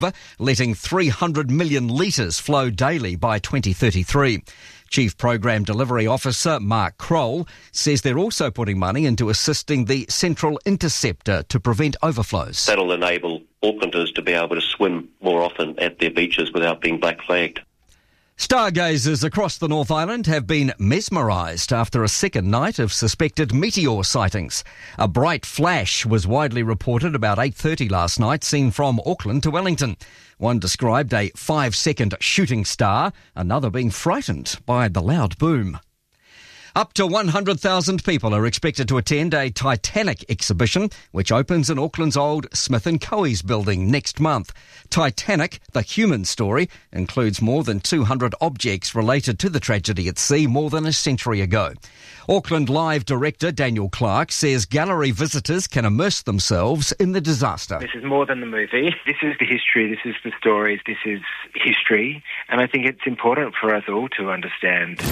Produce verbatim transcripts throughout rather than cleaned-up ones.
letting three hundred million litres flow daily by twenty thirty-three. Chief Programme Delivery Officer Mark Kroll says they're also putting money into assisting the Central Interceptor to prevent overflows. That'll enable Aucklanders to be able to swim more often at their beaches without being black flagged. Stargazers across the North Island have been mesmerised after a second night of suspected meteor sightings. A bright flash was widely reported about eight thirty last night, seen from Auckland to Wellington. One described a five-second shooting star, another being frightened by the loud boom. Up to one hundred thousand people are expected to attend a Titanic exhibition, which opens in Auckland's old Smith and Coe's building next month. Titanic, the human story, includes more than two hundred objects related to the tragedy at sea more than a century ago. Auckland Live director Daniel Clark says gallery visitors can immerse themselves in the disaster. This is more than the movie. This is the history, this is the stories, this is history, and I think it's important for us all to understand.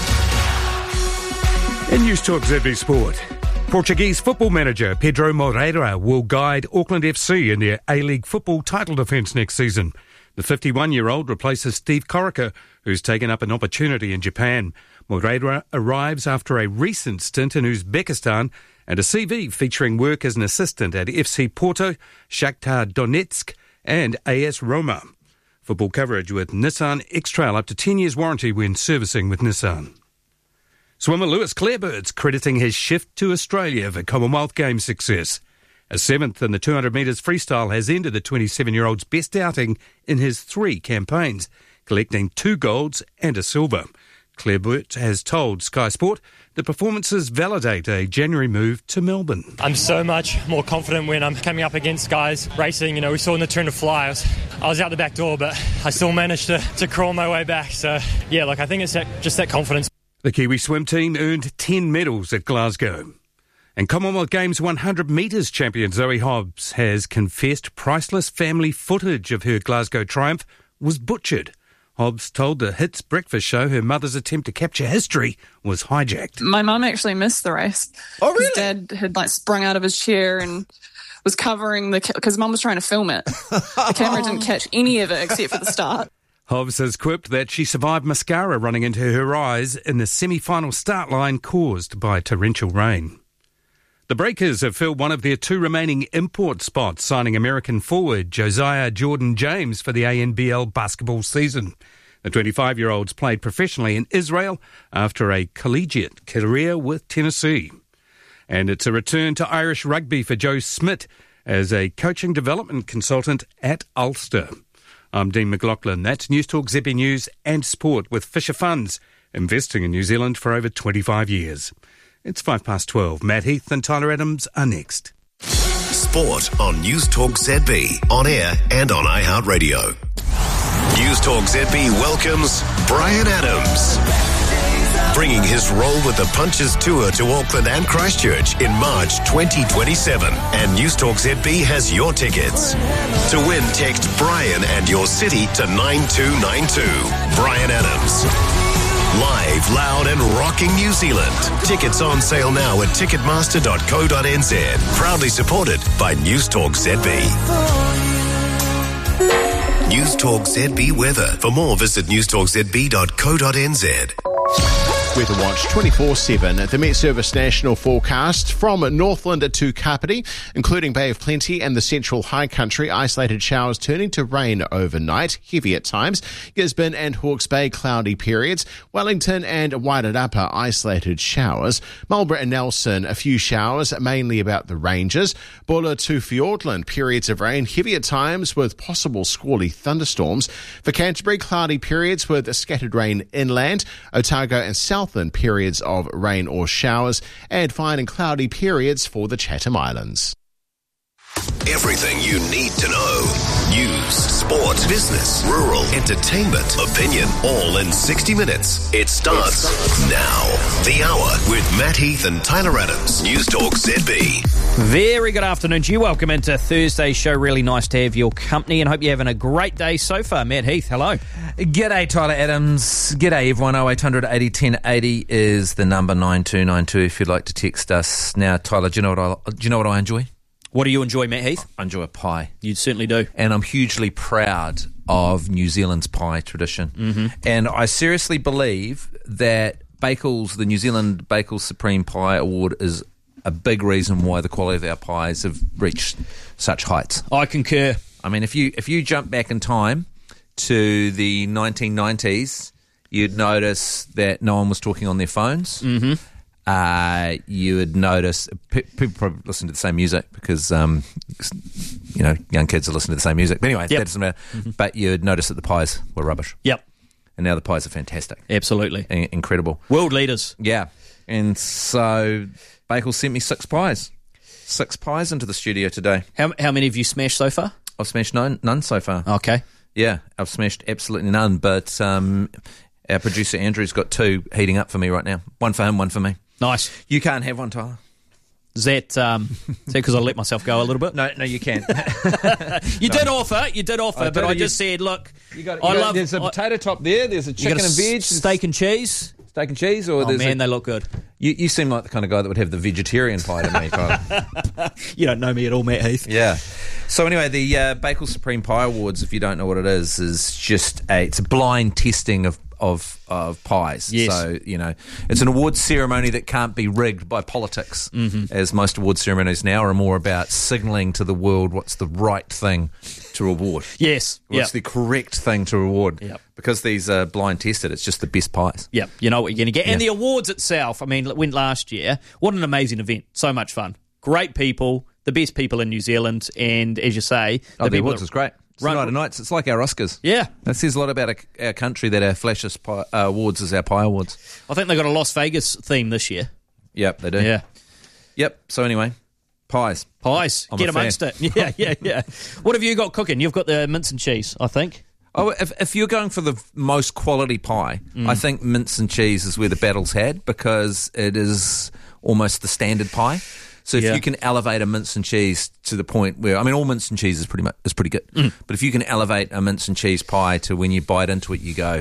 In News Talk Z B Sport, Portuguese football manager Pedro Moreira will guide Auckland F C in their A-League football title defence next season. The fifty-one-year-old replaces Steve Corica, who's taken up an opportunity in Japan. Moreira arrives after a recent stint in Uzbekistan and a C V featuring work as an assistant at F C Porto, Shakhtar Donetsk and A S Roma. Football coverage with Nissan X-Trail, up to ten years warranty when servicing with Nissan. Swimmer Lewis Clarebird's crediting his shift to Australia for Commonwealth Games success. A seventh in the two hundred metres freestyle has ended the twenty-seven-year-old's best outing in his three campaigns, collecting two golds and a silver. Clarebird has told Sky Sport the performances validate a January move to Melbourne. I'm so much more confident when I'm coming up against guys racing. You know, we saw in the turn to fly, I was, I was out the back door, but I still managed to, to crawl my way back. So, yeah, like I think it's that, just that confidence. The Kiwi swim team earned ten medals at Glasgow. And Commonwealth Games one hundred metres champion Zoe Hobbs has confessed priceless family footage of her Glasgow triumph was butchered. Hobbs told the Hits breakfast show her mother's attempt to capture history was hijacked. My mum actually missed the race. Oh, really? Dad had like sprung out of his chair and was covering the... because mum was trying to film it. The camera didn't catch any of it except for the start. Hobbs has quipped that she survived mascara running into her eyes in the semi-final start line caused by torrential rain. The Breakers have filled one of their two remaining import spots, signing American forward Josiah Jordan-James for the A N B L basketball season. The twenty-five-year-old's played professionally in Israel after a collegiate career with Tennessee. And it's a return to Irish rugby for Joe Smith as a coaching development consultant at Ulster. I'm Dean McLaughlin. That's News Talk Z B News and Sport with Fisher Funds, investing in New Zealand for over twenty-five years. It's five past twelve. Matt Heath and Tyler Adams are next. Sport on News Talk Z B, on air and on iHeartRadio. News Talk Z B welcomes Brian Adams, bringing his Roll with the Punches tour to Auckland and Christchurch in March twenty twenty-seven. And News Talk Z B has your tickets. To win, text Brian and your city to nine two nine two. Brian Adams. Live, loud and rocking New Zealand. Tickets on sale now at ticketmaster dot co dot n z. Proudly supported by News Talk Z B. News Talk Z B weather. For more, visit news talk z b dot co dot n z. Weather Watch twenty-four seven. The Met Service National Forecast from Northland to Kapiti, including Bay of Plenty and the central high country. Isolated showers turning to rain overnight, heavy at times. Gisborne and Hawke's Bay, cloudy periods. Wellington and Wairarapa, isolated showers. Marlborough and Nelson, a few showers, mainly about the ranges. Buller to Fiordland, periods of rain, heavy at times with possible squally thunderstorms. For Canterbury, cloudy periods with scattered rain inland. Otago and South periods of rain or showers, and fine and cloudy periods for the Chatham Islands. Everything you need to know. News, sport, business, rural, entertainment, opinion, all in sixty minutes. It starts now. The Hour with Matt Heath and Tyler Adams. News Talk Z B. Very good afternoon to you. Welcome into Thursday's show. Really nice to have your company and hope you're having a great day so far. Matt Heath, hello. G'day, Tyler Adams. G'day, everyone. oh eight hundred eighty ten eighty is the number nine two nine two if you'd like to text us. Now, Tyler, do you know what I, do you know what I enjoy? What do you enjoy, Matt Heath? I enjoy a pie. You certainly do. And I'm hugely proud of New Zealand's pie tradition. Mm-hmm. And I seriously believe that Bakels, the New Zealand Bakels Supreme Pie Award, is a big reason why the quality of our pies have reached such heights. I concur. I mean, if you if you jump back in time to the nineteen nineties, you'd notice that no one was talking on their phones. Mm-hmm. Uh, you would notice pe- people probably listen to the same music because um, you know young kids are listening to the same music. But anyway, Yep. that doesn't matter. Mm-hmm. But you'd notice that the pies were rubbish. Yep. And now the pies are fantastic. Absolutely. In- incredible. World leaders. Yeah. And so Bakels sent me six pies. Six pies into the studio today. How how many have you smashed so far? I've smashed none, none so far. Okay. Yeah, I've smashed absolutely none. But um, our producer Andrew's got two heating up for me right now. One for him, one for me. Nice. You can't have one, Tyler. Is that um, is that because I let myself go a little bit? No, no, you can't. You No. did offer, you did offer, I but did, I you- just said, look, You got, I you got- love. There's a I- potato top there. There's a you got chicken a and veg, s- steak and cheese. steak and cheese. Or Oh there's man, a, they look good. you, you seem like the kind of guy that would have the vegetarian pie to me, Tyler. You don't know me at all, Matt Heath. Yeah. So anyway, the uh, Bakels Supreme Pie Awards, if you don't know what it is, is just a it's a blind testing of of of pies. Yes. So you know, it's an awards ceremony that can't be rigged by politics, Mm-hmm. as most award ceremonies now are more about signalling to the world what's the right thing to reward. Yes. What's Yep. the correct thing to reward? Yep. Because these are blind tested, it's just the best pies. Yep. You know what you're going to get. And Yeah. the awards itself, I mean, it went last year. What an amazing event. So much fun. Great people, the best people in New Zealand, and as you say, Oh, the people awards that is great. It's run- the night of nights. It's like our Oscars. Yeah. That says a lot about our, our country that our flashiest pie, uh, awards is our pie awards. I think they got a Las Vegas theme this year. Yep, they do. Yeah. Yep. So anyway, pies. Pies. I'm Get a fan. amongst it. Yeah, yeah, yeah. What have you got cooking? You've got the mince and cheese, I think. Oh, if, if you're going for the most quality pie, Mm. I think mince and cheese is where the battle's had because it is almost the standard pie. So if Yeah. you can elevate a mince and cheese to the point where, I mean, all mince and cheese is pretty much is pretty good, Mm. but if you can elevate a mince and cheese pie to when you bite into it, you go,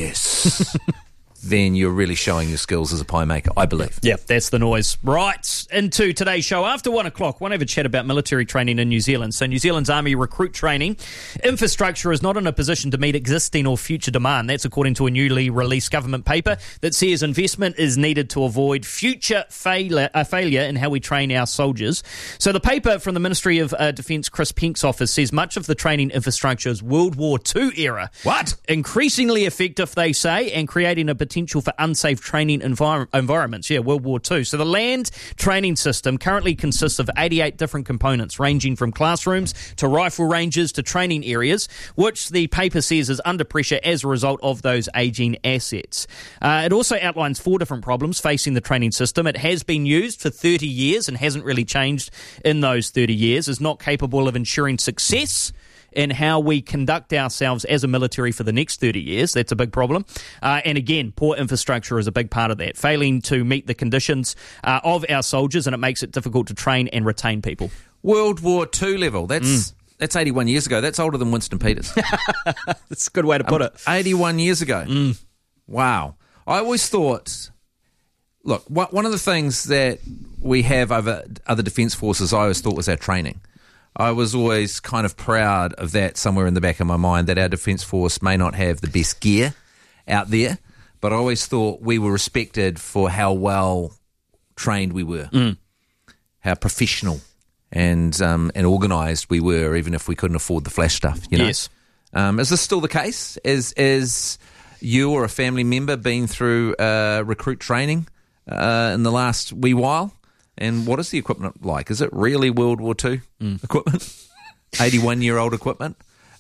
yes, then you're really showing your skills as a pie maker, I believe. Yeah, that's the noise. Right, into today's show. After one o'clock, want to have a chat about military training in New Zealand. So New Zealand's Army recruit training infrastructure is not in a position to meet existing or future demand. That's according to a newly released government paper that says investment is needed to avoid future failure, uh, failure in how we train our soldiers. So the paper from the Ministry of uh, Defence, Chris Penk's office, says much of the training infrastructure is World War Two era. What? Increasingly effective, they say, and creating a potential for unsafe training envir- environments. Yeah, World War Two. So the land training system currently consists of eighty-eight different components, ranging from classrooms to rifle ranges to training areas, which the paper says is under pressure as a result of those aging assets. Uh, it also outlines four different problems facing the training system. It has been used for thirty years and hasn't really changed in those thirty years, is not capable of ensuring success in how we conduct ourselves as a military for the next thirty years. That's a big problem. Uh, and again, poor infrastructure is a big part of that, failing to meet the conditions uh, of our soldiers, and it makes it difficult to train and retain people. World War Two level. That's Mm. that's eighty-one years ago. That's older than Winston Peters. That's a good way to put it. eighty-one years ago. Mm. Wow. I always thought, look, wha- one of the things that we have over other defence forces, I always thought was our training. I was always kind of proud of that somewhere in the back of my mind, that our Defence Force may not have the best gear out there, but I always thought we were respected for how well trained we were, Mm. how professional and um, and organised we were, even if we couldn't afford the flash stuff. You know? Yes. Um, is this still the case? Is is you or a family member been through uh, recruit training uh, in the last wee while? And what is the equipment like? Is it really World War Two Mm. equipment? eighty-one-year-old equipment?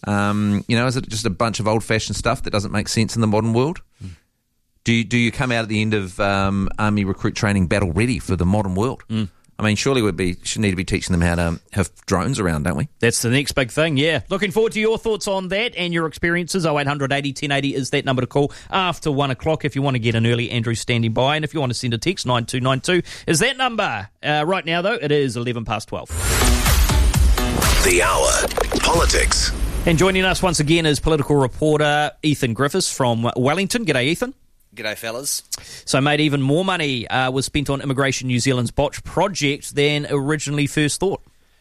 Um, you know, is it just a bunch of old-fashioned stuff that doesn't make sense in the modern world? Mm. Do you, do you come out at the end of um, Army recruit training battle ready for the modern world? Mm. I mean, surely we'd be should need to be teaching them how to have drones around, don't we? That's the next big thing, yeah. Looking forward to your thoughts on that and your experiences. oh eight hundred eighty ten eighty is that number to call after one o'clock if you want to get in early. Andrew's standing by. And if you want to send a text, nine two nine two is that number. Uh, right now, though, it is eleven past twelve. The Hour. Politics. And joining us once again is political reporter Ethan Griffiths from Wellington. G'day, Ethan. G'day, fellas. So, mate, even more money uh, was spent on Immigration New Zealand's botch project than originally first thought.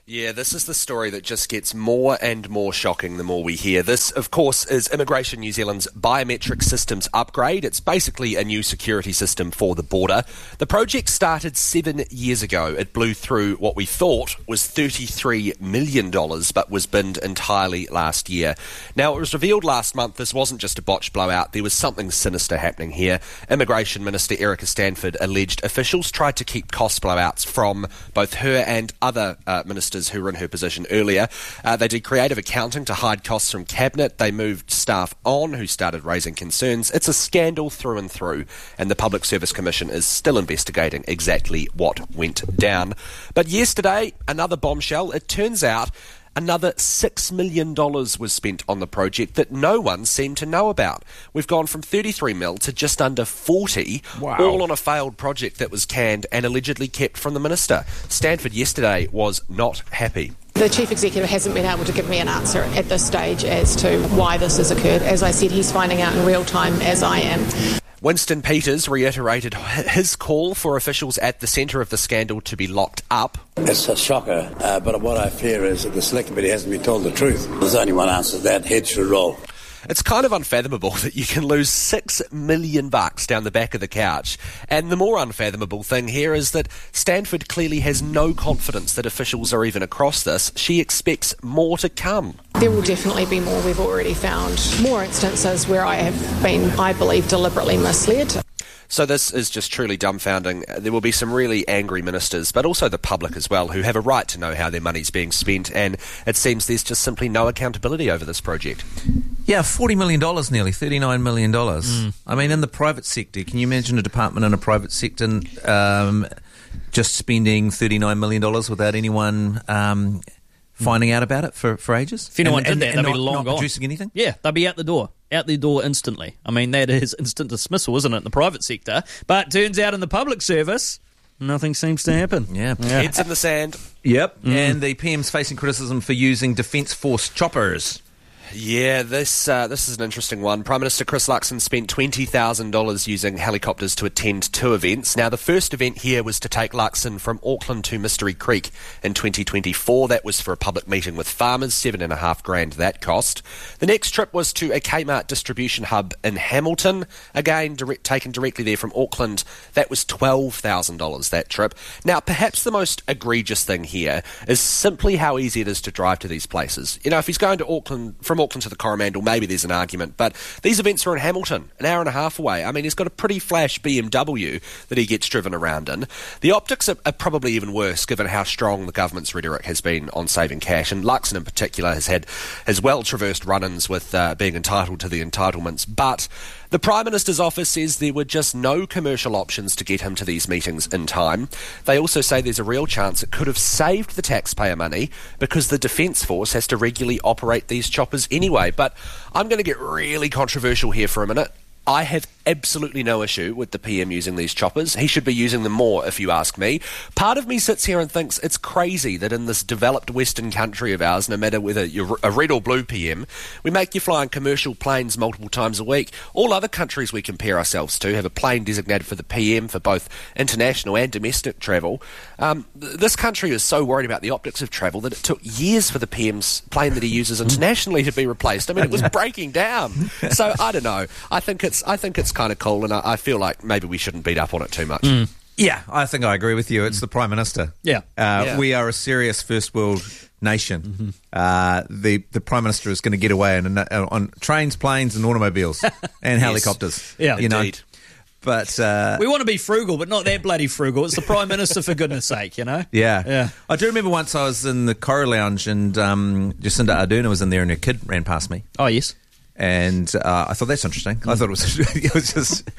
Yeah, this is the story that just gets more and more shocking the more we hear. This, of course, is Immigration New Zealand's biometric systems upgrade. It's basically a new security system for the border. The project started seven years ago. It blew through what we thought was thirty-three million dollars, but was binned entirely last year. Now, it was revealed last month this wasn't just a botched blowout. There was something sinister happening here. Immigration Minister Erica Stanford alleged officials tried to keep cost blowouts from both her and other uh, ministers who were in her position earlier. Uh, they did creative accounting to hide costs from Cabinet. They moved staff on who started raising concerns. It's a scandal through and through, and the Public Service Commission is still investigating exactly what went down. But yesterday, another bombshell. It turns out another six million dollars was spent on the project that no one seemed to know about. We've gone from thirty-three mil to just under forty, wow. all on a failed project that was canned and allegedly kept from the minister. Stanford yesterday was not happy. The Chief Executive hasn't been able to give me an answer at this stage as to why this has occurred. As I said, he's finding out in real time, as I am. Winston Peters reiterated his call for officials at the centre of the scandal to be locked up. It's a shocker, uh, but what I fear is that the Select Committee hasn't been told the truth. There's only one answer to that: heads should roll. It's kind of unfathomable that you can lose six million bucks down the back of the couch. And the more unfathomable thing here is that Stanford clearly has no confidence that officials are even across this. She expects more to come. There will definitely be more. We've already found more instances where I have been, I believe, deliberately misled. So this is just truly dumbfounding. There will be some really angry ministers, but also the public as well, who have a right to know how their money's being spent, and it seems there's just simply no accountability over this project. Yeah, forty million dollars nearly, thirty-nine million dollars. Mm. I mean, in the private sector, can you imagine a department in a private sector um, just spending thirty-nine million dollars without anyone um, finding out about it for, for ages? If anyone and, did and, that, and they'd not, be long not gone. producing anything? Yeah, they'll be out the door. Out the door instantly. I mean, that is instant dismissal, isn't it, in the private sector? But turns out in the public service, nothing seems to happen. Yeah. yeah. Heads in the sand. Yep. Mm. And the P M's facing criticism for using Defence Force choppers. Yeah, this uh, this is an interesting one. Prime Minister Chris Luxon spent twenty thousand dollars using helicopters to attend two events. Now, the first event here was to take Luxon from Auckland to Mystery Creek in twenty twenty-four. That was for a public meeting with farmers, seven and a half grand that cost. The next trip was to a Kmart distribution hub in Hamilton, again direct, taken directly there from Auckland. That was twelve thousand dollars, that trip. Now, perhaps the most egregious thing here is simply how easy it is to drive to these places. You know, if he's going to Auckland, from Auckland to the Coromandel, maybe there's an argument, but these events are in Hamilton, an hour and a half away. I mean, he's got a pretty flash B M W that he gets driven around in. The optics are, are probably even worse, given how strong the government's rhetoric has been on saving cash, and Luxon in particular has had has well traversed run-ins with uh, being entitled to the entitlements, but the Prime Minister's office says there were just no commercial options to get him to these meetings in time. They also say there's a real chance it could have saved the taxpayer money because the Defence Force has to regularly operate these choppers anyway. But I'm going to get really controversial here for a minute. I have absolutely no issue with the P M using these choppers. He should be using them more, if you ask me. Part of me sits here and thinks it's crazy that in this developed Western country of ours, no matter whether you're a red or blue P M, we make you fly in commercial planes multiple times a week. All other countries we compare ourselves to have a plane designated for the P M for both international and domestic travel. Um, th- this country is so worried about the optics of travel that it took years for the P M's plane that he uses internationally to be replaced. I mean, it was breaking down. So, I don't know. I think it's I think it's kind of cool, and I, I feel like maybe we shouldn't beat up on it too much. Mm. Yeah, I think I agree with you. It's the Prime Minister. Yeah. Uh, yeah. We are a serious first world nation. Mm-hmm. Uh, the the Prime Minister is going to get away on, on trains, planes, and automobiles and helicopters. Yeah, you indeed. know. But uh, we want to be frugal, but not that bloody frugal. It's the Prime Minister, for goodness sake, you know? Yeah. yeah. I do remember once I was in the Coro Lounge and um, Jacinda Ardern was in there and her kid ran past me. Oh, yes. And uh, I thought that's interesting. I thought it was it was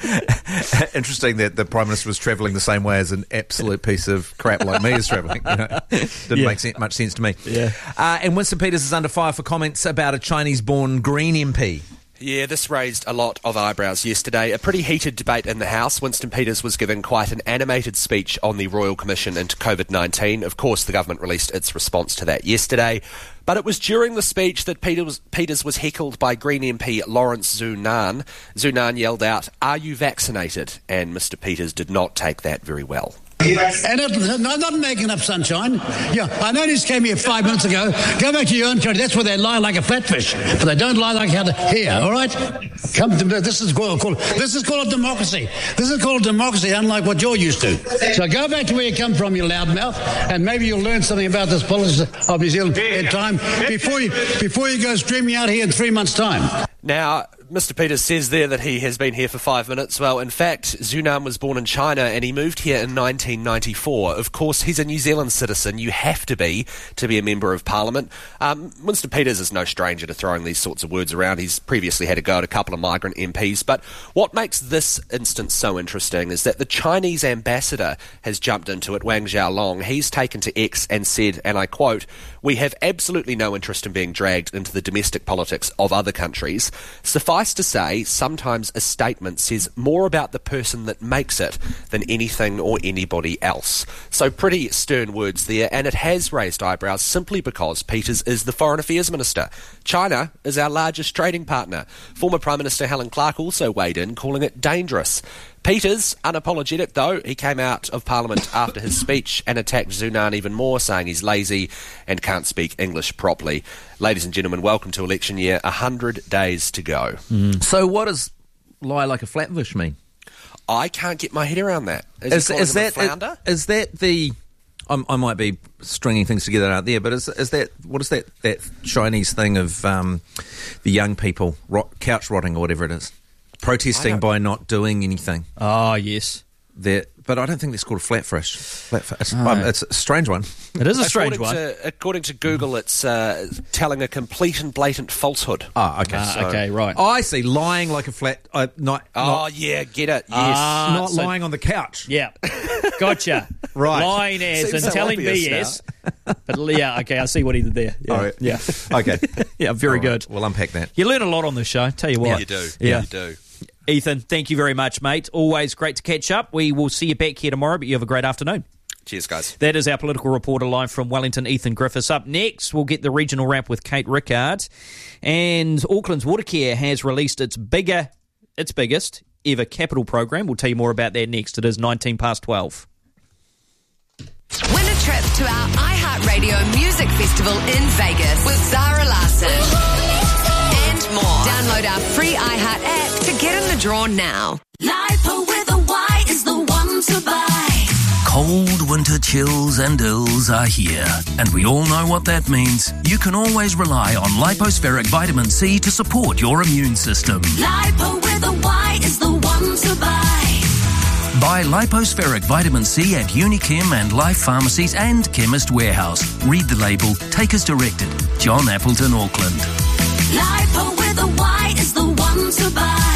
just interesting that the Prime Minister was travelling the same way as an absolute piece of crap like me is travelling. You know? Didn't Yeah. make sen- much sense to me. Yeah. Uh, and Winston Peters is under fire for comments about a Chinese-born Green M P. Yeah, this raised a lot of eyebrows yesterday. A pretty heated debate in the House. Winston Peters was giving quite an animated speech on the Royal Commission into COVID nineteen. Of course, the government released its response to that yesterday. But it was during the speech that Peters, Peters was heckled by Green M P Lawrence Zhu Nan. Zhu Nan yelled out, "Are you vaccinated?" And Mister Peters did not take that very well. And it, no, not making up sunshine. Yeah, I know this came here five minutes ago. Go back to your own country. That's where they lie like a flatfish, but they don't lie like here. All right, come to this is called, called this is called democracy. This is called democracy, unlike what you're used to. So go back to where you come from, you loudmouth, and maybe you'll learn something about this politics of New Zealand in time before you before you go streaming out here in three months' time. Now, Mister Peters says there that he has been here for five minutes. Well, in fact, Zhunan was born in China and he moved here in nineteen ninety-four. Of course, he's a New Zealand citizen. You have to be to be a member of Parliament. Um, Mister Peters is no stranger to throwing these sorts of words around. He's previously had a go at a couple of migrant M Ps. But what makes this instance so interesting is that the Chinese ambassador has jumped into it, Wang Xiaolong. He's taken to X and said, and I quote, "We have absolutely no interest in being dragged into the domestic politics of other countries. Suffice to say, sometimes a statement says more about the person that makes it than anything or anybody else." So pretty stern words there, and it has raised eyebrows simply because Peters is the Foreign Affairs Minister. China is our largest trading partner. Former Prime Minister Helen Clark also weighed in, calling it dangerous. Peters, unapologetic though, he came out of Parliament after his speech and attacked Zhunan even more, saying he's lazy and can't speak English properly. Ladies and gentlemen, welcome to election year. A hundred days to go. Mm. So what does lie like a flatfish mean? I can't get my head around that. Is, Is, he is calling him a that flounder? is that the? I'm, I might be stringing things together out there, but is is that what is that that Chinese thing of um, the young people rot, couch rotting or whatever it is? Protesting by not doing anything. Oh, yes. That, but I don't think it's called a flatfish. Flatfish. It's, Oh. um, it's a strange one. It is a strange according one. To, according to Google, it's uh, telling a complete and blatant falsehood. Ah, okay. Ah, So- okay, right. Oh, I see. Lying like a flat. Uh, not. Oh, not, yeah, get it. Yes. Ah, not so- lying on the couch. Yeah, gotcha. Right. Lying as Seems and so telling obvious B now. S. But yeah, okay, I see what he did there. Yeah, All right. yeah, Okay. yeah, very All right. good. We'll unpack that. You learn a lot on this show. Tell you what, You do. Yeah. You do. Ethan, thank you very much, mate. Always great to catch up. We will see you back here tomorrow, but you have a great afternoon. Cheers, guys. That is our political reporter live from Wellington, Ethan Griffiths. Up next, we'll get the regional wrap with Kate Rickard. And Auckland's Watercare has released its bigger, its biggest ever capital program. We'll tell you more about that next. It is nineteen past twelve. Win a trip to our iHeartRadio Music Festival in Vegas with Zara Larsson. And more. Download our free iHeart app to get in the draw now. Lipo with a Y is the one to buy. Cold winter chills and ills are here, and we all know what that means. You can always rely on Lipospheric Vitamin C to support your immune system. Lipo with a Y is the one to buy. Buy Lipospheric Vitamin C at Unichem and Life Pharmacies and Chemist Warehouse. Read the label, take as directed. John Appleton, Auckland. Lipo with a Y is the one to buy.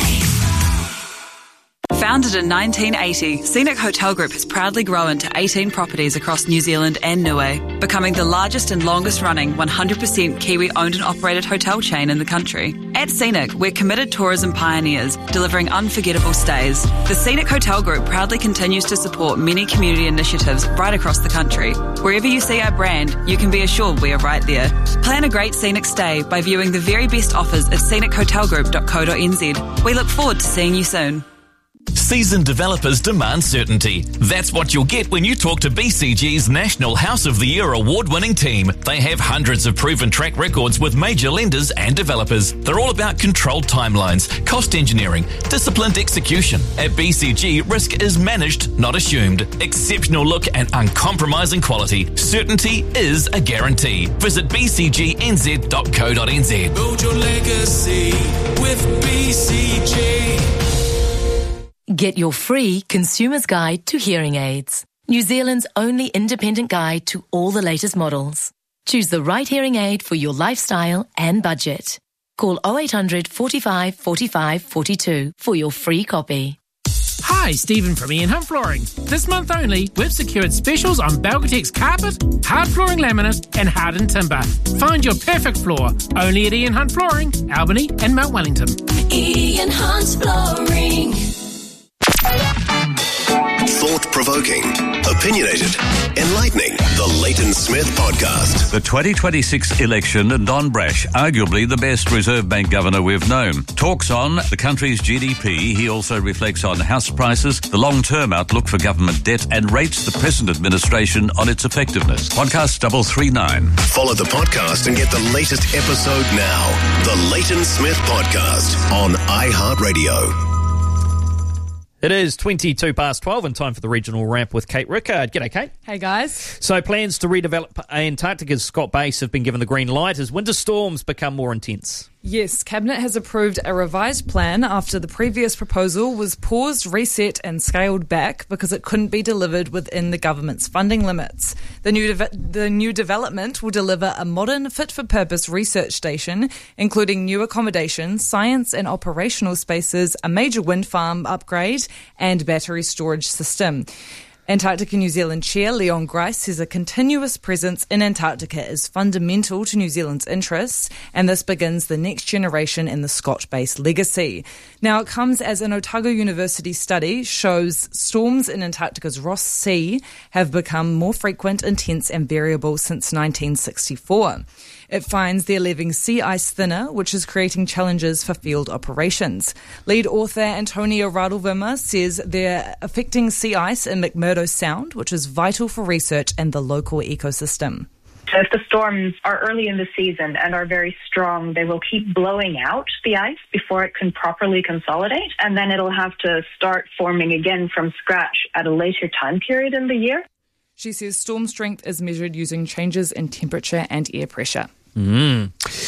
Founded in nineteen eighty, Scenic Hotel Group has proudly grown to eighteen properties across New Zealand and Niue, becoming the largest and longest running one hundred percent Kiwi owned and operated hotel chain in the country. At Scenic, we're committed tourism pioneers, delivering unforgettable stays. The Scenic Hotel Group proudly continues to support many community initiatives right across the country. Wherever you see our brand, you can be assured we are right there. Plan a great Scenic stay by viewing the very best offers at scenic hotel group dot co dot n z. We look forward to seeing you soon. Seasoned developers demand certainty. That's what you'll get when you talk to B C G's National House of the Year award-winning team. They have hundreds of proven track records with major lenders and developers. They're all about controlled timelines, cost engineering, disciplined execution. At B C G, risk is managed, not assumed. Exceptional look and uncompromising quality. Certainty is a guarantee. Visit b c g n z dot co dot n z. Build your legacy with B C G. Get your free consumer's guide to hearing aids. New Zealand's only independent guide to all the latest models. Choose the right hearing aid for your lifestyle and budget. Call oh eight hundred, forty-five, forty-five, forty-two for your free copy. Hi, Stephen from Ian Hunt Flooring. This month only, we've secured specials on Belgatex carpet, hard flooring laminate and hardened timber. Find your perfect floor only at Ian Hunt Flooring, Albany and Mount Wellington. Ian Hunt Flooring. thought-provoking, opinionated, enlightening. The Leighton Smith Podcast. The twenty twenty-six election and Don Brash, arguably the best Reserve Bank governor we've known, talks on the country's G D P. He also reflects on house prices, the long-term outlook for government debt, and rates the present administration on its effectiveness. Podcast double three nine. Follow the podcast and get the latest episode now. The Leighton Smith Podcast on iHeartRadio. It is twenty-two past twelve and time for the regional wrap with Kate Rickard. G'day, Kate. Hey, guys. So plans to redevelop Antarctica's Scott Base have been given the green light as winter storms become more intense. Yes, Cabinet has approved a revised plan after the previous proposal was paused, reset and scaled back because it couldn't be delivered within the government's funding limits. The new de- the new development will deliver a modern, fit-for-purpose research station, including new accommodation, science and operational spaces, a major wind farm upgrade and battery storage system. Antarctica New Zealand Chair Leon Grice says a continuous presence in Antarctica is fundamental to New Zealand's interests, and this begins the next generation in the Scott Base legacy. Now, it comes as an Otago University study shows storms in Antarctica's Ross Sea have become more frequent, intense and variable since nineteen sixty-four. It finds they're leaving sea ice thinner, which is creating challenges for field operations. Lead author Antonia Radelverma says they're affecting sea ice in McMurdo Sound, which is vital for research and the local ecosystem. So if the storms are early in the season and are very strong, they will keep blowing out the ice before it can properly consolidate, and then it'll have to start forming again from scratch at a later time period in the year. She says storm strength is measured using changes in temperature and air pressure. Mm.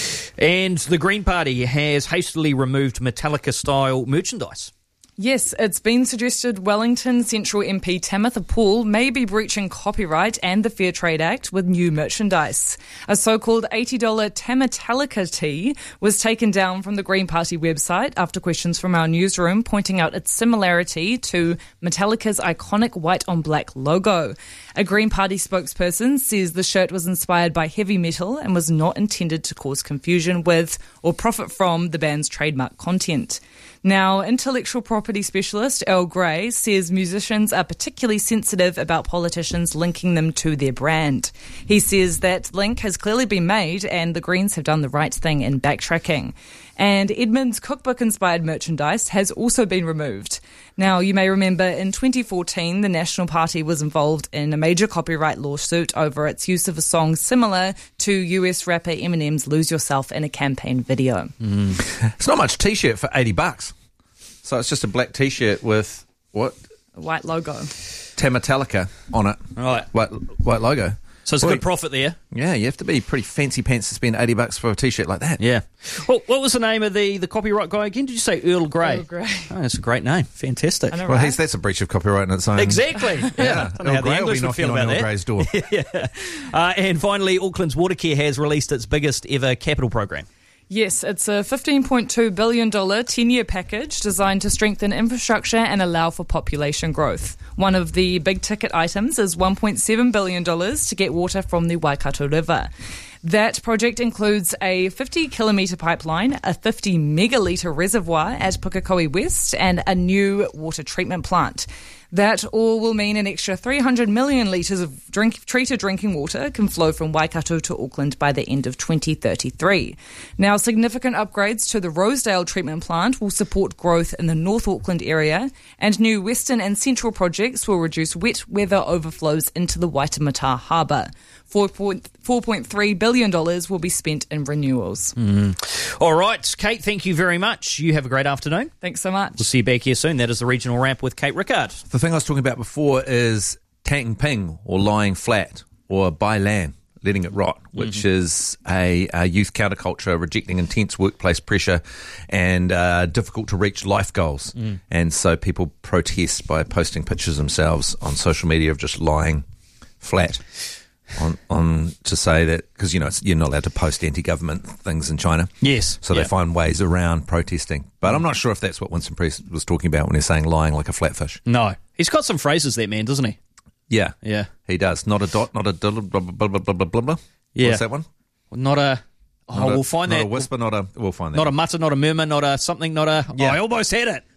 And the Green Party has hastily removed Metallica-style merchandise. Yes, it's been suggested Wellington Central M P Tamitha Paul may be breaching copyright and the Fair Trade Act with new merchandise. A so-called eighty dollars Tamitalica tee was taken down from the Green Party website after questions from our newsroom pointing out its similarity to Metallica's iconic white-on-black logo. A Green Party spokesperson says the shirt was inspired by heavy metal and was not intended to cause confusion with or profit from the band's trademark content. Now, intellectual property specialist Earl Grey says musicians are particularly sensitive about politicians linking them to their brand. He says that link has clearly been made and the Greens have done the right thing in backtracking. And Edmund's cookbook-inspired merchandise has also been removed. Now, you may remember in twenty fourteen, the National Party was involved in a major copyright lawsuit over its use of a song similar to U S rapper Eminem's Lose Yourself in a campaign video. Mm. It's not much T-shirt for eighty bucks. So it's just a black T-shirt with, what? A white logo. Tamitalica on it. Right. White, white logo. So it's a good profit there. Yeah, you have to be pretty fancy pants to spend eighty bucks for a T-shirt like that. Yeah. Well, what was the name of the, the copyright guy again? Did you say Earl Grey? Earl Grey. Oh, that's a great name. Fantastic. I know, Well, right? he's, that's a breach of copyright in its own. Exactly. Yeah. Yeah. I don't know how the Grey will be English would knocking feel on about Earl that. Grey's door. yeah. Uh, and finally, Auckland's Watercare has released its biggest ever capital program. Yes, it's a fifteen point two billion dollars ten-year package designed to strengthen infrastructure and allow for population growth. One of the big-ticket items is one point seven billion dollars to get water from the Waikato River. That project includes a fifty kilometre pipeline, a fifty megalitre reservoir at Pukekohe West, and a new water treatment plant. That all will mean an extra three hundred million litres of drink, treated drinking water can flow from Waikato to Auckland by the end of twenty thirty-three. Now, significant upgrades to the Rosedale treatment plant will support growth in the North Auckland area, and new Western and Central projects will reduce wet weather overflows into the Waitemata Harbour. four point three billion dollars will be spent in renewals. Mm. All right, Kate, thank you very much. You have a great afternoon. Thanks so much. We'll see you back here soon. That is the regional wrap with Kate Rickard. The thing I was talking about before is tang ping, or lying flat, or bai lan, letting it rot, which mm-hmm. is a, a youth counterculture rejecting intense workplace pressure and uh, difficult to reach life goals. Mm. And so people protest by posting pictures themselves on social media of just lying flat. On, on to say that, because you know it's, you're not allowed to post anti-government things in China. Yes. So yeah. they find ways around protesting. But I'm not sure if that's what Winston Priest was talking about when he's saying lying like a flatfish. No. He's got some phrases, that man, doesn't he? Yeah. Yeah. He does. Not a dot, not a blah, blah, blah, blah, blah, blah, blah. Yeah. What's that one? Not a... Oh, not we'll a, find not that. Not a whisper, not a... We'll find that. Not a mutter, not a murmur, not a something, not a... Yeah. Oh, I almost had it.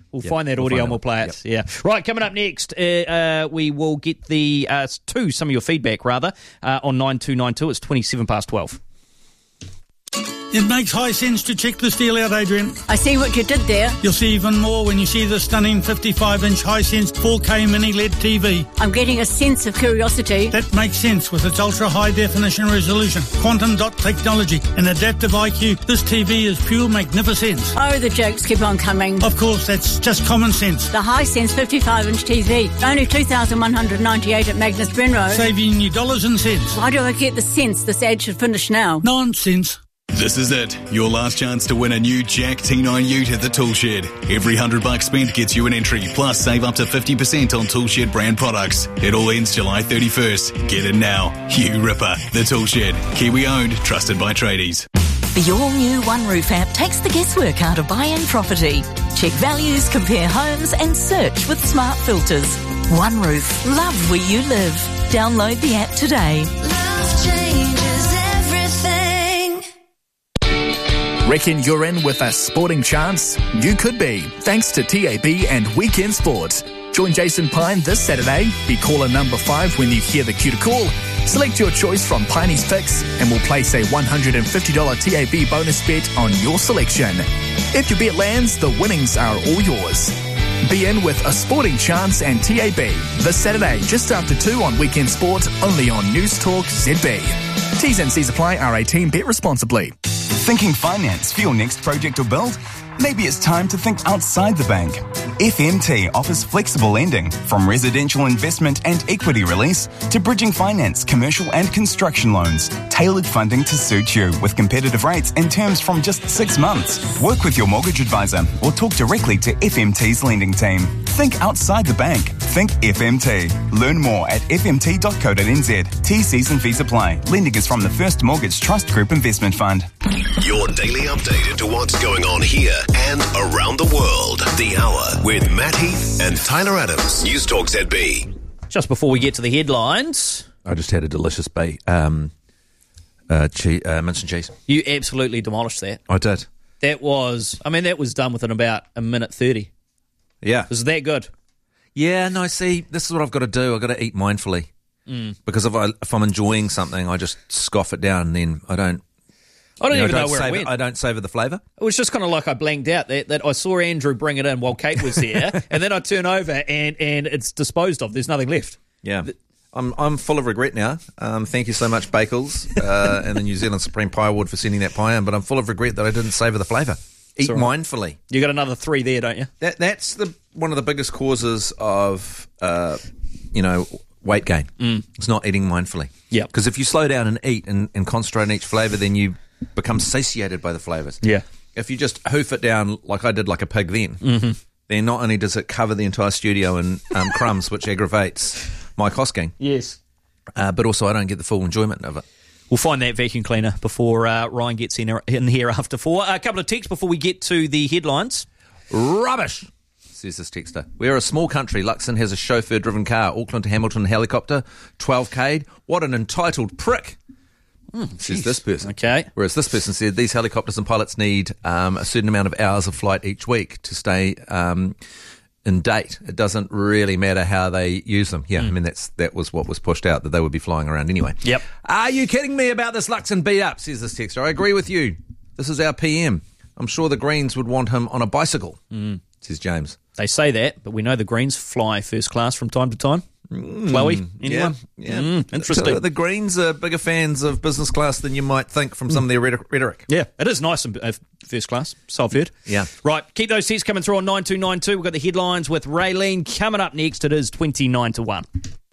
We'll Yep, find that we'll audio find and we'll that play one. it. Yeah. Right, coming up next, uh, uh, we will get the uh, to some of your feedback, rather, uh, on nine two nine two. It's twenty-seven past twelve. It makes high sense to check the steel out, Adrian. I see what you did there. You'll see even more when you see the stunning fifty-five inch Hisense four K mini L E D T V. I'm getting a sense of curiosity. That makes sense with its ultra-high definition resolution, quantum dot technology and adaptive I Q. This T V is pure magnificence. Oh, the jokes keep on coming. Of course, that's just common sense. The Hisense fifty-five inch T V, only two thousand one hundred ninety-eight at Magnus Brenro. Saving you dollars and cents. Why do I get the sense this ad should finish now? Nonsense. This is it. Your last chance to win a new Jack T nine Ute at the Toolshed. Every hundred bucks spent gets you an entry, plus save up to fifty percent on Toolshed brand products. It all ends July thirty-first. Get it now. You ripper. The Toolshed. Kiwi owned, trusted by tradies. The all-new One Roof app takes the guesswork out of buying property. Check values, compare homes and search with smart filters. One Roof. Love where you live. Download the app today. Love changes everything. Reckon you're in with a sporting chance? You could be, thanks to T A B and Weekend Sport. Join Jason Pine this Saturday. Be caller number five when you hear the cue to call. Select your choice from Piney's picks and we'll place a one hundred fifty dollars T A B bonus bet on your selection. If your bet lands, the winnings are all yours. Be in with a sporting chance and T A B this Saturday just after two on Weekend Sport, only on News Talk Z B. T's and C's apply. R eighteen. Bet responsibly. Thinking finance for your next project or build? Maybe it's time to think outside the bank. F M T offers flexible lending, from residential investment and equity release to bridging finance, commercial and construction loans. Tailored funding to suit you with competitive rates and terms from just six months. Work with your mortgage advisor or talk directly to F M T's lending team. Think outside the bank. Think F M T. Learn more at f m t dot co dot n z. T Cs and fees apply. Lending is from the First Mortgage Trust Group Investment Fund. Your daily update into what's going on here and around the world. The Hour with Matt Heath and Tyler Adams. News Talk Z B. Just before we get to the headlines, I just had a delicious bay, um, uh, cheese, uh, mince and cheese. You absolutely demolished that. I did. That was, I mean, that was done within about a minute thirty. Yeah. Was that good? Yeah, no, see, this is what I've got to do. I've got to eat mindfully. Mm. Because if, I, if I'm enjoying something, I just scoff it down and then I don't... I don't you know, even I know where savor, it went. I don't savour the flavour. It was just kind of like I blanked out that, that I saw Andrew bring it in while Kate was there, and then I turn over and, and it's disposed of. There's nothing left. Yeah. I'm I'm full of regret now. Um, thank you so much, Bakels, uh, and the New Zealand Supreme Pie Award for sending that pie in, but I'm full of regret that I didn't savour the flavour. Eat Sorry. mindfully. You got another three there, don't you? That That's the one of the biggest causes of, uh, you know, weight gain. Mm. It's not eating mindfully. Yeah. Because if you slow down and eat and, and concentrate on each flavour, then you become satiated by the flavours. Yeah. If you just hoof it down like I did like a pig then, mm-hmm. then not only does it cover the entire studio in um, crumbs, which aggravates my cosking, yes, uh, but also I don't get the full enjoyment of it. We'll find that vacuum cleaner before uh, Ryan gets in, in here after four. A couple of texts before we get to the headlines. Rubbish, says this texter. We're a small country. Luxon has a chauffeur-driven car. Auckland to Hamilton helicopter, twelve K. What an entitled prick. Mm, says this person. Okay. Whereas this person said these helicopters and pilots need um, a certain amount of hours of flight each week to stay um, in date. It doesn't really matter how they use them. Yeah, mm. I mean, that's that was what was pushed out, that they would be flying around anyway. Yep. Are you kidding me about this Luxon beat up, says this texter. I agree with you. This is our P M. I'm sure the Greens would want him on a bicycle, mm. says James. They say that, but we know the Greens fly first class from time to time. Mm, Chloe, anyone? Yeah, yeah. Mm, interesting. The, the Greens are bigger fans of business class than you might think from some mm. of their rhetoric. Yeah, it is nice in uh, first class, so I've heard. Yeah. Right, keep those seats coming through on nine two nine two. We've got the headlines with Raylene. Coming up next, it is twenty-nine to one.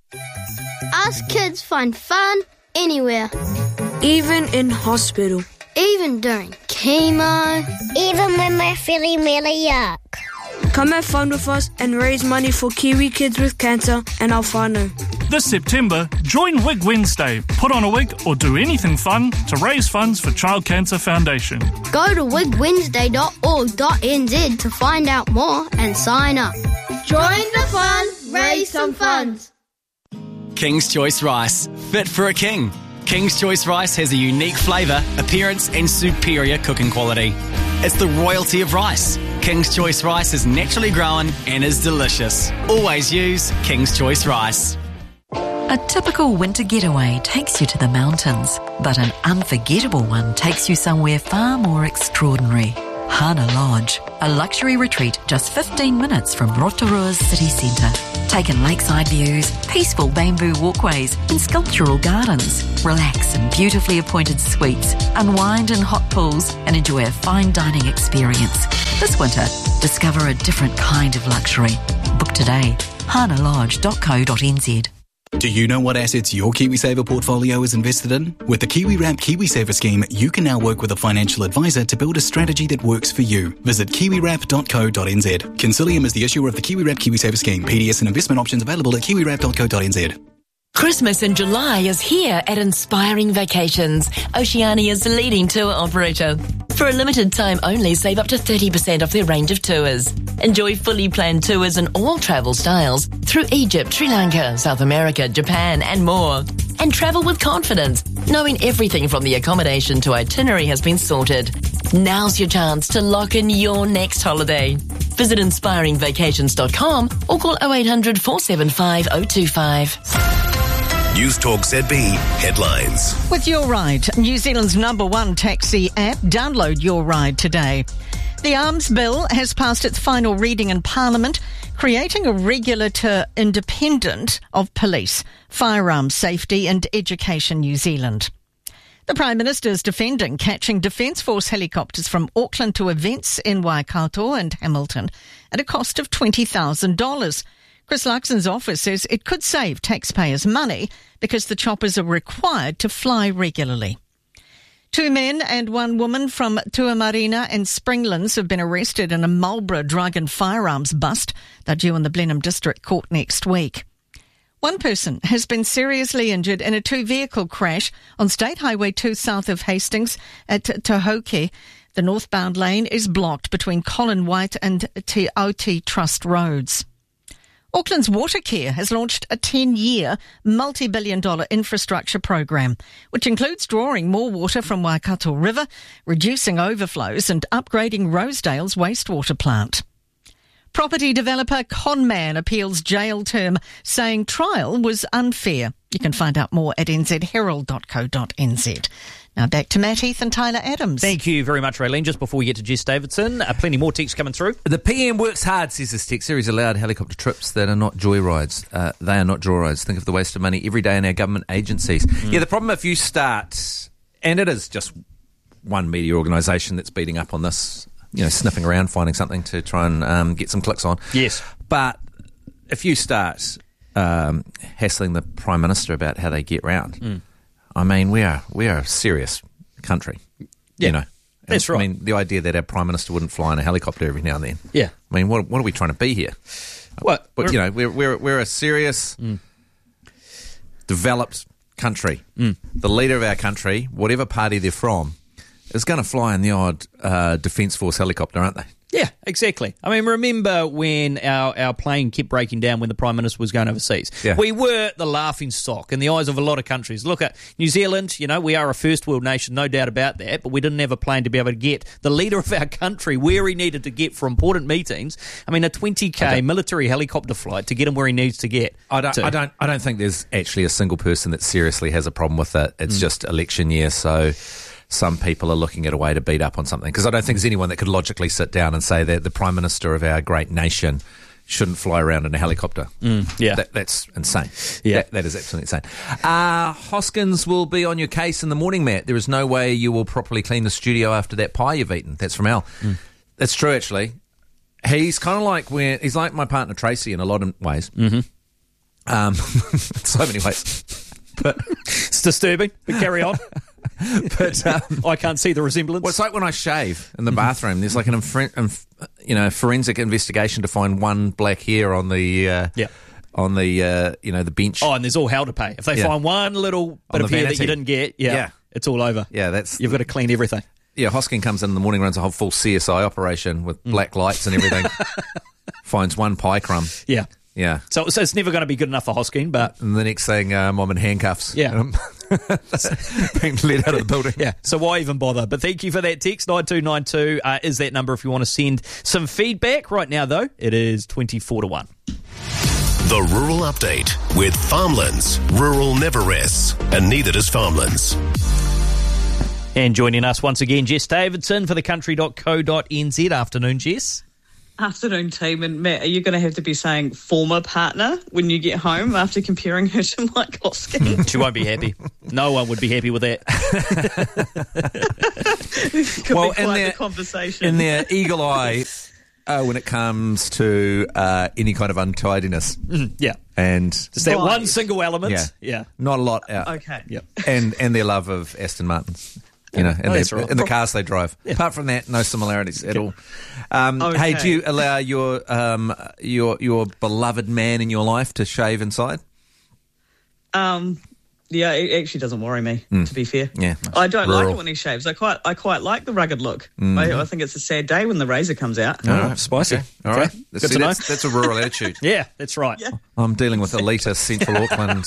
Us kids find fun anywhere. Even in hospital. Even during chemo. Even when we're feeling really yuck. Come have fun with us and raise money for Kiwi kids with cancer and our whānau. This September, join Wig Wednesday. Put on a wig or do anything fun to raise funds for Child Cancer Foundation. Go to wig wednesday dot org dot n z to find out more and sign up. Join the fun, raise some funds. King's Choice Rice. Fit for a king. King's Choice Rice has a unique flavour, appearance and superior cooking quality. It's the royalty of rice. King's Choice rice is naturally grown and is delicious. Always use King's Choice rice. A typical winter getaway takes you to the mountains, but an unforgettable one takes you somewhere far more extraordinary. Hana Lodge, a luxury retreat just fifteen minutes from Rotorua's city centre. Take in lakeside views, peaceful bamboo walkways and sculptural gardens. Relax in beautifully appointed suites, unwind in hot pools and enjoy a fine dining experience. This winter, discover a different kind of luxury. Book today. hana lodge dot co dot n z. Do you know what assets your KiwiSaver portfolio is invested in? With the KiwiWrap KiwiSaver scheme, you can now work with a financial advisor to build a strategy that works for you. Visit kiwi wrap dot co dot n z. Consilium is the issuer of the KiwiWrap KiwiSaver scheme. P D S and investment options available at kiwi wrap dot co dot n z. Christmas in July is here at Inspiring Vacations, Oceania's leading tour operator. For a limited time only, save up to thirty percent off their range of tours. Enjoy fully planned tours in all travel styles through Egypt, Sri Lanka, South America, Japan and more. And travel with confidence, knowing everything from the accommodation to itinerary has been sorted. Now's your chance to lock in your next holiday. Visit inspiring vacations dot com or call oh eight hundred, four seven five, oh two five. News Talk Z B headlines. With Your Ride, New Zealand's number one taxi app, download Your Ride today. The Arms Bill has passed its final reading in Parliament, creating a regulator independent of police, firearms safety and education New Zealand. The Prime Minister is defending catching Defence Force helicopters from Auckland to events in Waikato and Hamilton at a cost of twenty thousand dollars. Chris Luxon's office says it could save taxpayers money because the choppers are required to fly regularly. Two men and one woman from Tuamarina and Springlands have been arrested in a Marlborough drug and firearms bust. They're due in the Blenheim District Court next week. One person has been seriously injured in a two-vehicle crash on State Highway two south of Hastings at Tahoke. The northbound lane is blocked between Colin White and Te Aute Trust Roads. Auckland's Watercare has launched a ten-year, multi-billion dollar infrastructure program, which includes drawing more water from Waikato River, reducing overflows and upgrading Rosedale's wastewater plant. Property developer Conman appeals jail term, saying trial was unfair. You can find out more at n z herald dot co dot n z. Now back to Matt Heath and Tyler Adams. Thank you very much, Raylene. Just before we get to Jess Davidson, uh, plenty more texts coming through. The P M works hard, says this texter. He's allowed helicopter trips that are not joyrides. Uh, they are not joyrides. Think of the waste of money every day in our government agencies. Mm. Yeah, the problem if you start, and it is just one media organisation that's beating up on this, you know, sniffing around, finding something to try and um, get some clicks on. Yes. But if you start um, hassling the Prime Minister about how they get round, mm. I mean, we are we are a serious country, yeah, you know. That's right. I mean, the idea that our Prime Minister wouldn't fly in a helicopter every now and then. Yeah. I mean, what what are we trying to be here? What? But, you know, we're we're we're a serious, mm. developed country. Mm. The leader of our country, whatever party they're from, is going to fly in the odd uh, Defence Force helicopter, aren't they? Yeah, exactly. I mean, remember when our, our plane kept breaking down when the Prime Minister was going overseas? Yeah. We were the laughing stock in the eyes of a lot of countries. Look at New Zealand, you know, we are a first world nation, no doubt about that, but we didn't have a plane to be able to get the leader of our country where he needed to get for important meetings. I mean, a twenty K military helicopter flight to get him where he needs to get. I don't, to. I don't, I don't think there's actually a single person that seriously has a problem with it. It's mm. just election year, so some people are looking at a way to beat up on something. Because I don't think there's anyone that could logically sit down and say that the Prime Minister of our great nation shouldn't fly around in a helicopter. Mm, yeah. That, that's insane. Yeah. That, that is absolutely insane. Uh, Hoskins will be on your case in the morning, Matt. There is no way you will properly clean the studio after that pie you've eaten. That's from Al. Mm. That's true, actually. He's kind of like when he's like my partner Tracy in a lot of ways. Mm-hmm. Um, so many ways. But it's disturbing, but carry on. But um, I can't see the resemblance. Well, it's like when I shave in the bathroom. There's like an inf- inf- you know forensic investigation to find one black hair on the uh, yeah. on the uh, you know the bench. Oh, and there's all hell to pay if they yeah. find one little bit on of hair vanity. that you didn't get. Yeah, yeah, it's all over. Yeah, that's you've got to clean everything. Yeah, Hoskin comes in in the morning, runs a whole full C S I operation with mm. black lights and everything. Finds one pie crumb. Yeah. Yeah. So, so it's never going to be good enough for Hoskin, but... And the next thing, um, I'm in handcuffs. Yeah. being let out of the building. Yeah, so why even bother? But thank you for that text. nine two nine two uh, is that number if you want to send some feedback. Right now, though, it is twenty-four to one. The Rural Update with Farmlands. Rural never rests, and neither does Farmlands. And joining us once again, Jess Davidson for the country dot co dot n z. Afternoon, Jess. Afternoon, team. And Matt, are you going to have to be saying former partner when you get home after comparing her to Mike Hosking? She won't be happy. No one would be happy with that. Could well, be quite in their, the conversation. in their eagle eye, uh, when it comes to uh, any kind of untidiness. Mm, yeah. And just that right. one single element. Yeah. yeah. Not a lot out. Okay. Yep. And, and their love of Aston Martins. You know, and, oh, their, right. and the cars they drive. Yeah. Apart from that, no similarities at all. Um, okay. Hey, do you allow your um, your your beloved man in your life to shave inside? Um, yeah, it actually doesn't worry me. Mm. To be fair, yeah, I don't rural. like it when he shaves. I quite I quite like the rugged look. Mm. I, I think it's a sad day when the razor comes out. Oh, right. Spicy. Okay. All okay. right, Good See, to know. That's, that's a rural attitude. Yeah, that's right. Yeah. I'm dealing with elitist Central Auckland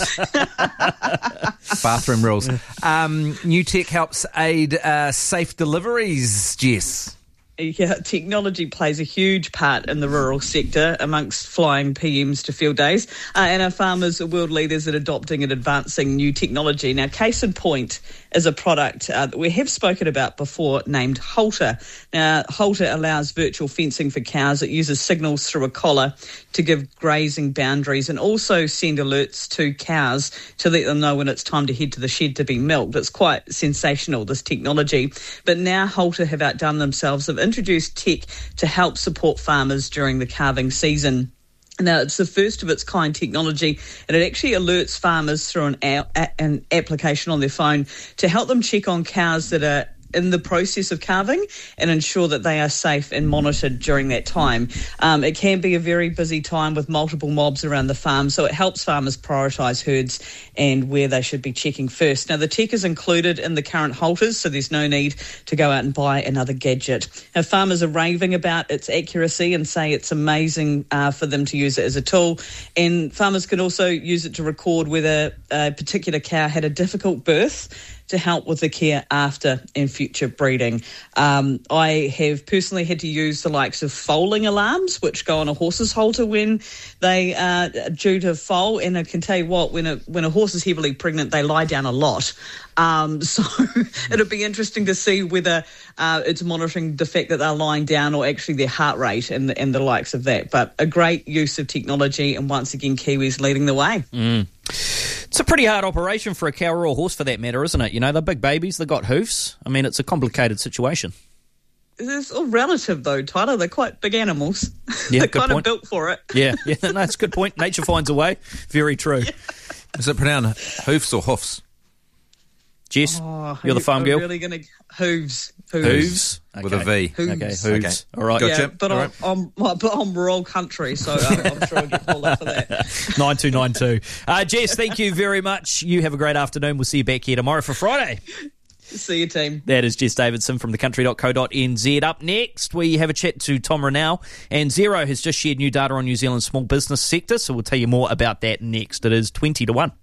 bathroom rules. Um, new tech helps aid uh, safe deliveries, Jess. Yeah, technology plays a huge part in the rural sector amongst flying P Ms to field days. Uh, and our farmers are world leaders at adopting and advancing new technology. Now, case in point is a product uh, that we have spoken about before named Halter. Now, Halter allows virtual fencing for cows. It uses signals through a collar to give grazing boundaries and also send alerts to cows to let them know when it's time to head to the shed to be milked. It's quite sensational, this technology. But now Halter have outdone themselves. They've introduced tech to help support farmers during the calving season. Now, it's the first of its kind technology, and it actually alerts farmers through an, a- an application on their phone to help them check on cows that are in the process of calving and ensure that they are safe and monitored during that time. Um, it can be a very busy time with multiple mobs around the farm, so it helps farmers prioritise herds and where they should be checking first. Now, the tech is included in the current halters, so there's no need to go out and buy another gadget. Now, farmers are raving about its accuracy and say it's amazing uh, for them to use it as a tool, and farmers can also use it to record whether a particular cow had a difficult birth to help with the care after and future breeding. Um, I have personally had to use the likes of foaling alarms, which go on a horse's halter when they are due to foal. And I can tell you what, when a, when a horse is heavily pregnant, they lie down a lot. Um, so it'll be interesting to see whether uh, it's monitoring the fact that they're lying down or actually their heart rate and the, and the likes of that. But a great use of technology, and once again, Kiwis leading the way. Mm. It's a pretty hard operation for a cow or a horse, for that matter, isn't it? You know, they're big babies, they've got hoofs. I mean, it's a complicated situation. It's all relative, though, Tyler. They're quite big animals. Yeah, They're good kind point. of built for it. Yeah, yeah, no, that's a good point. Nature finds a way. Very true. Yeah. Is it pronounced hoofs or hoofs? Jess, Oh, you're the farm girl. Really going to hooves, hooves, Hooves? With a V. Hooves. Okay, hooves. Okay. All right. Gotcha. Yeah, but All I'm, right. I'm, well, but I'm rural country, so I'm, I'm sure I'll get pulled up for that. nine two nine two. Uh, Jess, thank you very much. You have a great afternoon. We'll see you back here tomorrow for Friday. See you, team. That is Jess Davidson from the country dot co dot n z. Up next, we have a chat to Tom Renau, and Xero has just shared new data on New Zealand's small business sector, so we'll tell you more about that next. It is twenty to one.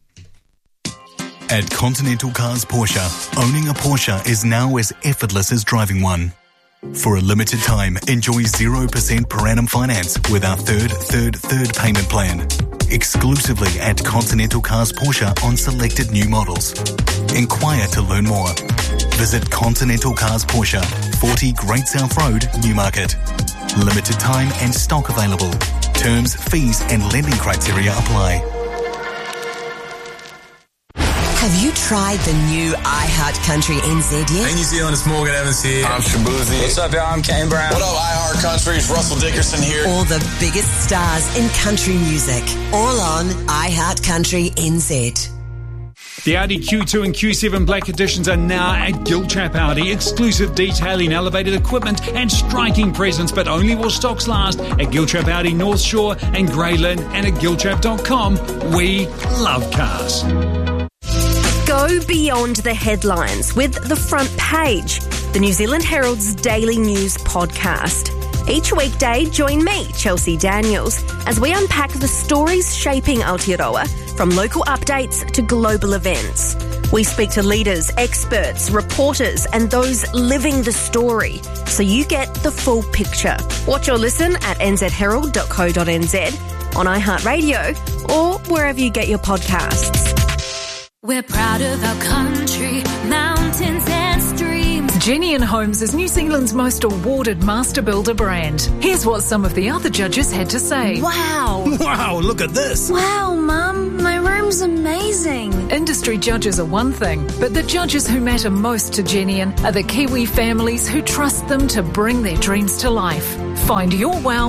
At Continental Cars Porsche, owning a Porsche is now as effortless as driving one. For a limited time, enjoy zero percent per annum finance with our third, third, third payment plan. Exclusively at Continental Cars Porsche on selected new models. Inquire to learn more. Visit Continental Cars Porsche, forty Great South Road, Newmarket. Limited time and stock available. Terms, fees and lending criteria apply. Have you tried the new iHeart Country N Z yet? Hey New Zealand, it's Morgan Evans here. I'm Shabuzi. What's up, y'all? I'm Kane Brown. What up, iHeart Country? It's Russell Dickerson here. All the biggest stars in country music. All on iHeart Country N Z. The Audi Q two and Q seven Black Editions are now at Giltrap Audi. Exclusive detailing, elevated equipment and striking presence, but only while stocks last at Giltrap Audi North Shore and Greyland and at giltrap dot com. We love cars. Go beyond the headlines with The Front Page, the New Zealand Herald's daily news podcast. Each weekday, join me, Chelsea Daniels, as we unpack the stories shaping Aotearoa, from local updates to global events. We speak to leaders, experts, reporters, and those living the story, so you get the full picture. Watch or listen at n z herald dot co dot n z, on iHeartRadio, or wherever you get your podcasts. We're proud of our country, mountains and streams. Genian Homes is New Zealand's most awarded master builder brand. Here's what some of the other judges had to say. Wow. Wow, look at this. Wow, Mum, my room's amazing. Industry judges are one thing, but the judges who matter most to Genian are the Kiwi families who trust them to bring their dreams to life. Find your wow